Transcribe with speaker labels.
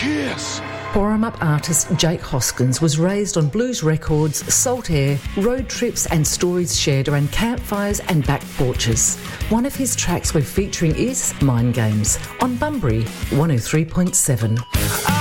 Speaker 1: Cheers.
Speaker 2: Boremup artist Jake Hoskins was raised on blues records, salt air, road trips and stories shared around campfires and back porches. One of his tracks we're featuring is Mind Games on Bunbury 103.7.